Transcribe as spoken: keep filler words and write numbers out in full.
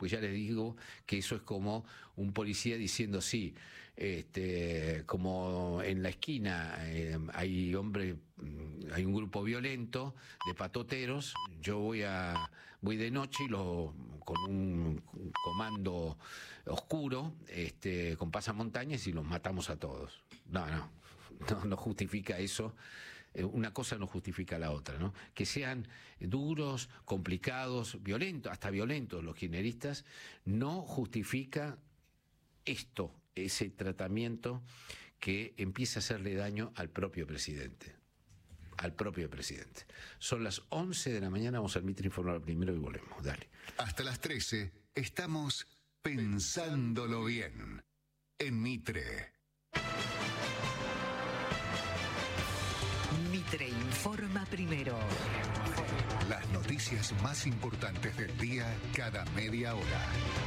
pues ya les digo que eso es como un policía diciendo, sí, este, como en la esquina eh, hay hombre, hay un grupo violento de patoteros, yo voy a voy de noche y lo, con un comando oscuro, este, con pasamontañas y los matamos a todos. No, no, no, no justifica eso. Una cosa no justifica la otra, ¿no? Que sean duros, complicados, violentos, hasta violentos los kirchneristas, no justifica esto, ese tratamiento que empieza a hacerle daño al propio presidente. Al propio presidente. Son las once de la mañana, vamos al Mitre Informar primero y volvemos. Dale. Hasta las trece estamos pensándolo bien en Mitre. Mitre informa primero. Las noticias más importantes del día cada media hora.